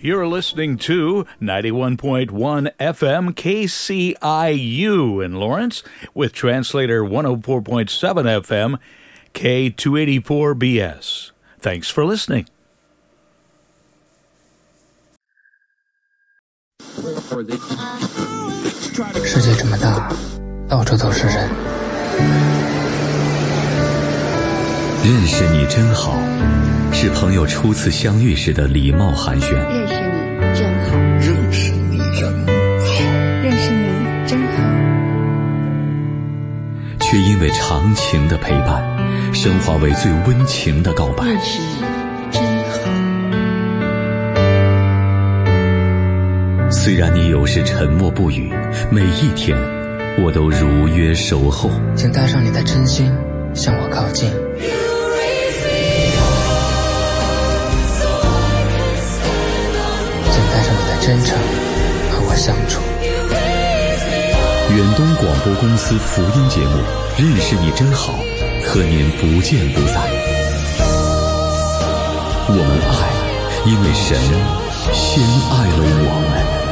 You're listening to 91.1 FM KCIU in Lawrence with translator 104.7 FM K284BS. Thanks for listening. 世界这么大，到处都是人。 认识你真好，是朋友初次相遇时的礼貌寒暄。 认识你真好， 认识你真好， 认识你真好。 却因为长情的陪伴，升华为最温情的告白。 认识你真好。 虽然你有时沉默不语，每一天我都如约守候。 请带上你的真心向我靠近。带上你的真诚和我相处。 远东广播公司福音节目《认识你真好》，和您不见不散。我们爱，因为神先爱了我们。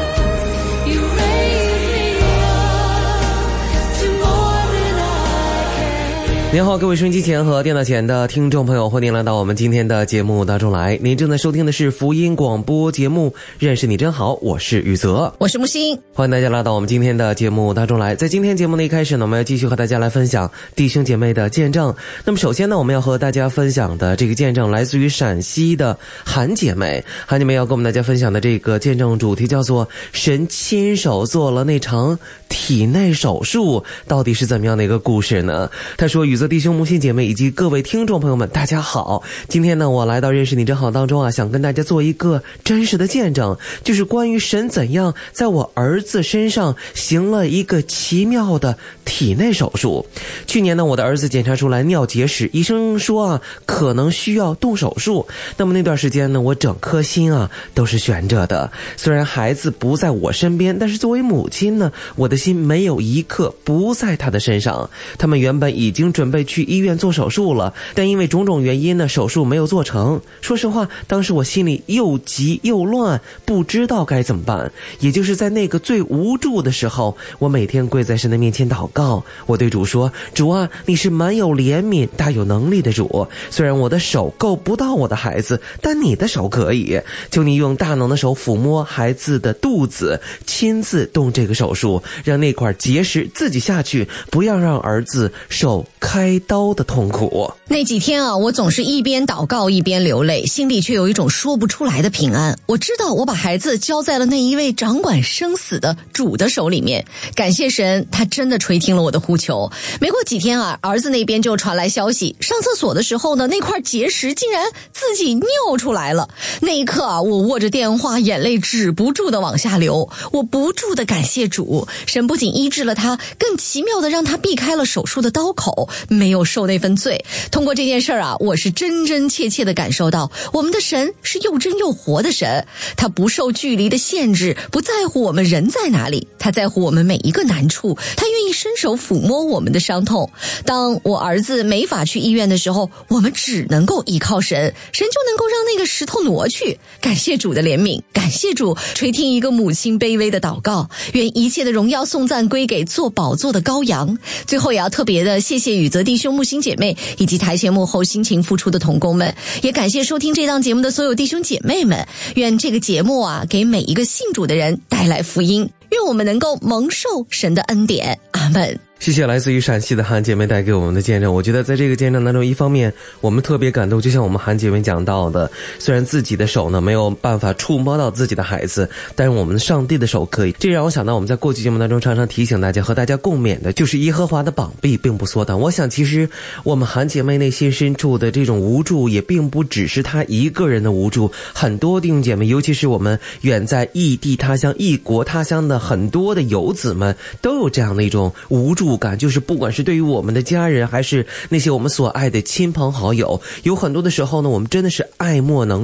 您好，各位收音机前和电脑前的听众朋友，欢迎来到我们今天的节目当中来。您正在收听的是福音广播节目《认识你真好》，我是宇泽， 我是木星， 欢迎大家来到我们今天的节目当中来。在今天节目的一开始呢，我们要继续和大家来分享弟兄姐妹的见证。那么首先呢，我们要和大家分享的这个见证来自于陕西的韩姐妹。韩姐妹要跟我们大家分享的这个见证主题叫做神亲手做了那场体内手术，到底是怎么样的一个故事呢？她说，宇泽弟兄、木星姐妹以及各位听众朋友们，大家好。今天呢，我来到认识你真好当中啊，想跟大家做一个真实的见证，就是关于神怎样在我儿子身上行了一个奇妙的体内手术。去年呢，我的儿子检查出来尿结石，医生说啊，可能需要动手术。那么那段时间呢，我整颗心啊都是悬着的。虽然孩子不在我身边，但是作为母亲呢，我的心没有一刻不在他的身上。他们原本已经准备去医院做手术了，但因为种种原因呢，手术没有做成。说实话，当时我心里又急又乱，不知道该怎么办。也就是在那个最无助的时候，我每天跪在神的面前祷告。我对主说，主啊，你是满有怜悯大有能力的主，虽然我的手够不到我的孩子，但你的手可以。求你用大能的手抚摸孩子的肚子，亲自动这个手术，让那块结石自己下去，不要让儿子受开刀的痛苦。 那几天啊，我总是一边祷告一边流泪，心里却有一种说不出来的平安。我知道我把孩子交在了那一位掌管生死的主的手里面，感谢神，他真的垂听了我的呼求。没过几天啊，儿子那边就传来消息，上厕所的时候呢，那块结石竟然自己尿出来了。那一刻啊，我握着电话，眼泪止不住的往下流。我不住的感谢主，神不仅医治了他，更奇妙的让他避开了手术的刀口，没有受那份罪。通过这件事啊，我是真真切切的感受到，我们的神是又真又活的神，他不受距离的限制，不在乎我们人在哪里，他在乎我们每一个难处，他愿意伸手抚摸我们的伤痛。当我儿子没法去医院的时候，我们只能够依靠神，神就能够让那个石头挪去。感谢主的怜悯，感谢主垂听一个母亲卑微的祷告，愿一切的荣耀颂赞归给做宝座的羔羊。最后也要特别的谢谢宇泽弟兄、木星姐妹以及台前幕后辛勤付出的同工们，也感谢收听这档节目的所有弟兄姐妹们。愿这个节目啊，给每一个信主的人带来福音，愿我们能够蒙受神的恩典。阿们。 谢谢来自于陕西的韩姐妹带给我们的见证。我觉得在这个见证当中，一方面我们特别感动，就像我们韩姐妹讲到的，虽然自己的手呢没有办法触摸到自己的孩子，但是我们上帝的手可以。这让我想到我们在过去节目当中常常提醒大家和大家共勉的，就是耶和华的膀臂并不缩短。我想其实我们韩姐妹内心深处的这种无助，也并不只是她一个人的无助，很多弟兄姐妹，尤其是我们远在异地他乡、异国他乡的很多的游子们，都有这样的一种无助感，就是不管是对于我们的家人，还是那些我们所爱的亲朋好友，有很多的时候呢，我们真的是爱莫能助。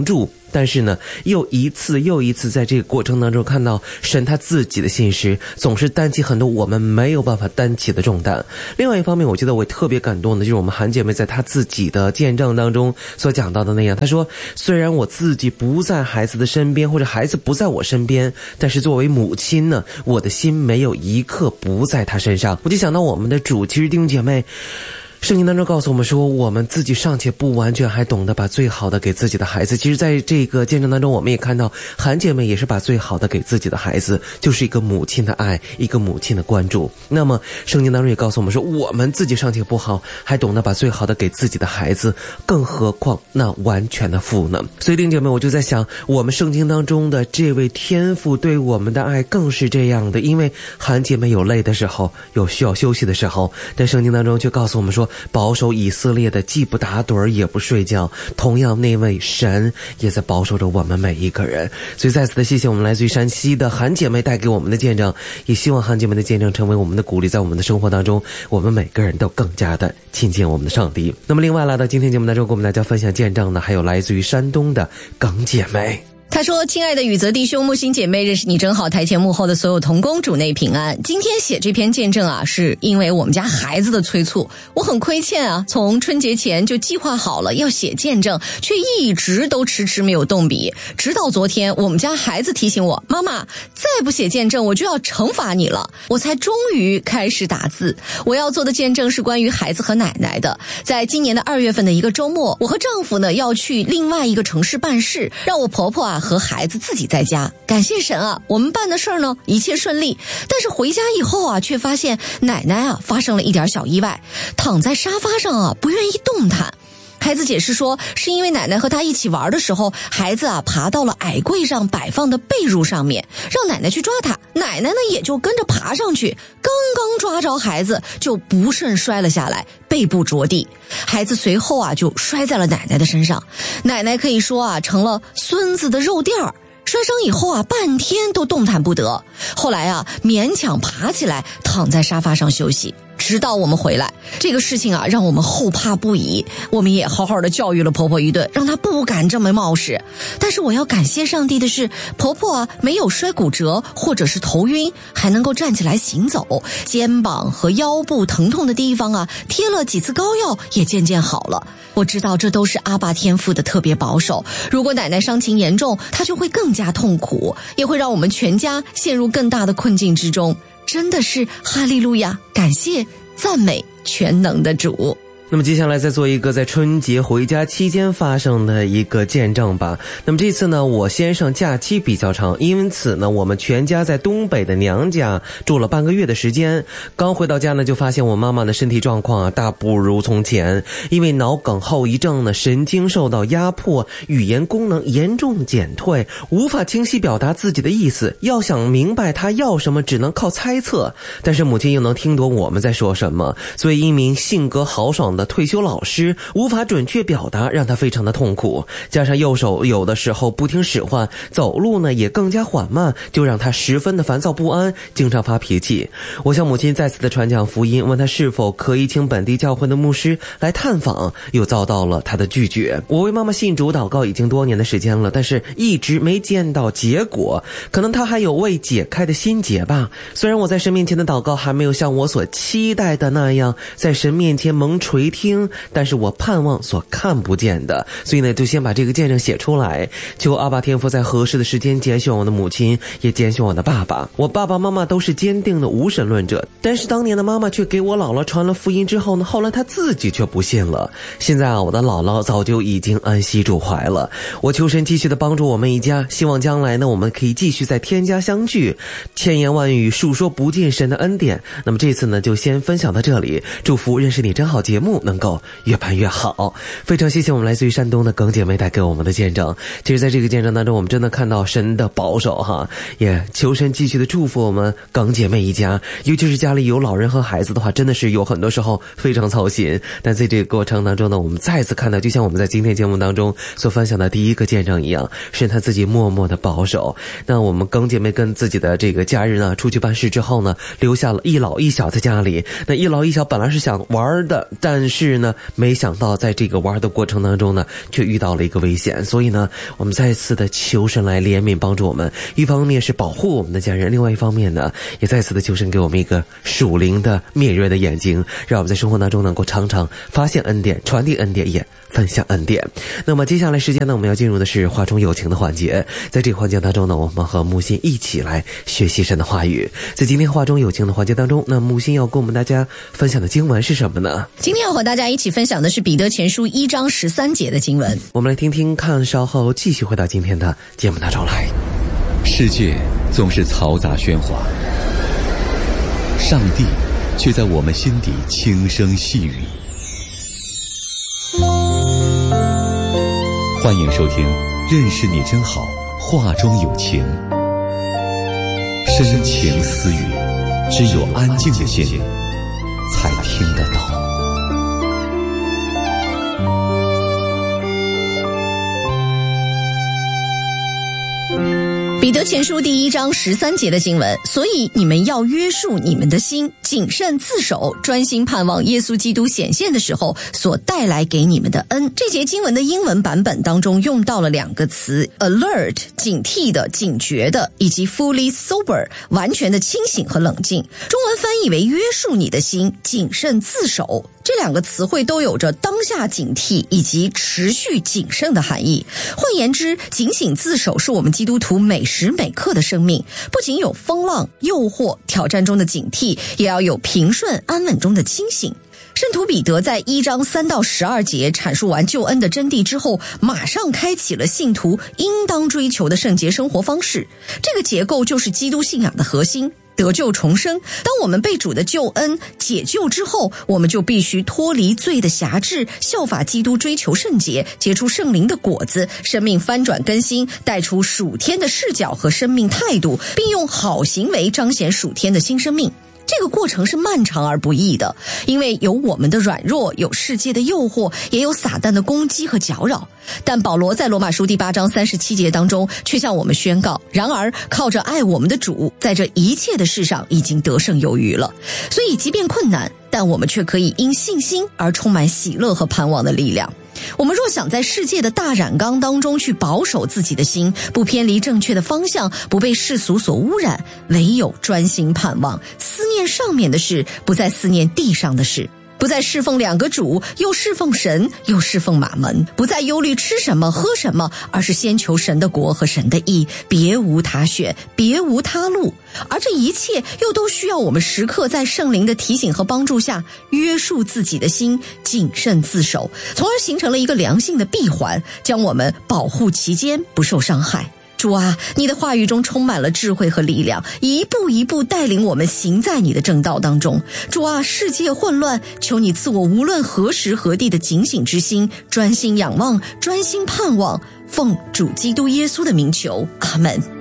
但是呢，又一次又一次在这个过程当中看到神他自己的信实，总是担起很多我们没有办法担起的重担。另外一方面，我觉得我特别感动的就是我们韩姐妹在她自己的见证当中所讲到的那样，她说虽然我自己不在孩子的身边，或者孩子不在我身边，但是作为母亲呢，我的心没有一刻不在他身上。我就想到我们的主，其实弟兄姐妹，圣经当中告诉我们说，我们自己尚且不完全，还懂得把最好的给自己的孩子。其实在这个见证当中，我们也看到韩姐妹也是把最好的给自己的孩子，就是一个母亲的爱，一个母亲的关注。那么圣经当中也告诉我们说，我们自己尚且不好，还懂得把最好的给自己的孩子，更何况那完全的父呢？所以弟兄姐妹，我就在想，我们圣经当中的这位天父对我们的爱更是这样的。因为韩姐妹有累的时候，有需要休息的时候，但圣经当中却告诉我们说，保守以色列的既不打盹也不睡觉，同样那位神也在保守着我们每一个人。所以再次的谢谢我们来自于山西的韩姐妹带给我们的见证，也希望韩姐妹的见证成为我们的鼓励，在我们的生活当中，我们每个人都更加的亲近我们的上帝。那么另外来到今天节目当中跟我们大家分享见证呢，还有来自于山东的耿姐妹。 他说，亲爱的宇泽弟兄、木星姐妹，认识你真好，台前幕后的所有同工主内平安。今天写这篇见证啊，是因为我们家孩子的催促，我很亏欠啊，从春节前就计划好了要写见证，却一直都迟迟没有动笔，直到昨天我们家孩子提醒我，妈妈再不写见证我就要惩罚你了，我才终于开始打字。我要做的见证是关于孩子和奶奶的。在今年的2月份的一个周末，我和丈夫呢要去另外一个城市办事，让我婆婆啊和孩子自己在家。感谢神啊，我们办的事儿呢一切顺利，但是回家以后啊，却发现奶奶啊发生了一点小意外，躺在沙发上啊不愿意动弹。孩子解释说，是因为奶奶和他一起玩的时候，孩子啊爬到了矮柜上摆放的被褥上面，让奶奶去抓他，奶奶呢也就跟着爬上去，刚刚抓着孩子就不慎摔了下来，背部着地，孩子随后啊就摔在了奶奶的身上，奶奶可以说啊成了孙子的肉垫儿。摔伤以后啊，半天都动弹不得，后来啊勉强爬起来，躺在沙发上休息。直到我们回来，这个事情啊让我们后怕不已，我们也好好的教育了婆婆一顿，让她不敢这么冒失。但是我要感谢上帝的是，婆婆啊没有摔骨折或者是头晕，还能够站起来行走，肩膀和腰部疼痛的地方啊贴了几次膏药也渐渐好了。我知道这都是阿爸天父的特别保守，如果奶奶伤情严重，她就会更加痛苦，也会让我们全家陷入更大的困境之中。真的是哈利路亚，感谢赞美全能的主。 那么接下来再做一个在春节回家期间发生的一个见证吧。那么这次呢，我先生假期比较长，因此呢，我们全家在东北的娘家住了半个月的时间。刚回到家呢，就发现我妈妈的身体状况啊大不如从前，因为脑梗后遗症呢，神经受到压迫，语言功能严重减退，无法清晰表达自己的意思，要想明白她要什么只能靠猜测，但是母亲又能听懂我们在说什么，所以一名性格豪爽的退休老师无法准确表达，让他非常的痛苦，加上右手有的时候不听使唤，走路呢也更加缓慢，就让他十分的烦躁不安，经常发脾气。我向母亲再次的传讲福音，问他是否可以请本地教会的牧师来探访，又遭到了他的拒绝。我为妈妈信主祷告已经多年的时间了，但是一直没见到结果，可能他还有未解开的心结吧。虽然我在神面前的祷告还没有像我所期待的那样在神面前蒙垂听，但是我盼望所看不见的，所以呢就先把这个见证写出来，求阿爸天父在合适的时间拣选我的母亲，也拣选我的爸爸。我爸爸妈妈都是坚定的无神论者，但是当年的妈妈却给我姥姥传了福音之后呢，后来她自己却不信了。现在啊，我的姥姥早就已经安息主怀了。我求神继续的帮助我们一家，希望将来呢我们可以继续在天家相聚，千言万语述说不尽神的恩典。那么这次呢就先分享到这里，祝福认识你真好节目能够越办越好。非常谢谢我们来自于山东的耿姐妹带给我们的见证。其实在这个见证当中，我们真的看到神的保守哈，也求神继续的祝福我们耿姐妹一家，尤其是家里有老人和孩子的话，真的是有很多时候非常操心。但在这个过程当中呢，我们再次看到，就像我们在今天节目当中所分享的第一个见证一样，是他自己默默的保守。那我们耿姐妹跟自己的这个家人呢出去办事之后呢，留下了一老一小在家里。那一老一小本来是想玩的，但但是呢，没想到在这个玩的过程当中呢，却遇到了一个危险。所以呢，我们再次的求神来怜悯帮助我们，一方面是保护我们的家人，另外一方面呢，也再次的求神给我们一个属灵的敏锐的眼睛，让我们在生活当中能够常常发现恩典，传递恩典，也分享恩典。那么接下来时间呢，我们要进入的是话中有情的环节。在这个环节当中呢，我们和木心一起来学习神的话语。在今天话中有情的环节当中，那木心要跟我们大家分享的经文是什么呢？ 今天要和大家一起分享的是彼得前书1章13节的经文。 我们来听听看，稍后继续回到今天的节目当中来。 世界总是嘈杂喧哗，上帝却在我们心底轻声细语。欢迎收听认识你真好，话中有情，深情私语，只有安静的心才听得到。 彼得前书第1章13节的经文，所以你们要约束你们的心，谨慎自守，专心盼望耶稣基督显现的时候所带来给你们的恩。这节经文的英文版本当中用到了2个词 alert 警惕的、警觉的，以及 fully sober 完全的清醒和冷静。中文翻译为约束你的心，谨慎自守。这2个词汇都有着当下警惕以及持续谨慎的含义。换言之，警醒自守是我们基督徒每时每刻的生命，不仅有风浪、诱惑、挑战中的警惕，也要有平顺安稳中的清醒。圣徒彼得在1章3到12节阐述完救恩的真谛之后，马上开启了信徒应当追求的圣洁生活方式。这个结构就是基督信仰的核心。得救重生，当我们被主的救恩解救之后，我们就必须脱离罪的辖制，效法基督追求圣洁，结出圣灵的果子，生命翻转更新，带出属天的视角和生命态度，并用好行为彰显属天的新生命。这个过程是漫长而不易的，因为有我们的软弱，有世界的诱惑，也有撒旦的攻击和搅扰。但保罗在罗马书第8章37节当中却向我们宣告，然而靠着爱我们的主，在这一切的事上已经得胜有余了。所以即便困难，但我们却可以因信心而充满喜乐和盼望的力量。我们若想在世界的大染缸当中去保守自己的心，不偏离正确的方向，不被世俗所污染，唯有专心盼望，思念上面的事，不再思念地上的事，不再侍奉2个主，又侍奉神，又侍奉马门，不再忧虑吃什么喝什么，而是先求神的国和神的义，别无他选，别无他路。而这一切又都需要我们时刻在圣灵的提醒和帮助下，约束自己的心，谨慎自守，从而形成了一个良性的闭环，将我们保护其间不受伤害。主啊，你的话语中充满了智慧和力量，一步一步带领我们行在你的正道当中。主啊，世界混乱，求你赐我无论何时何地的警醒之心，专心仰望，专心盼望，奉主基督耶稣的名求，阿们。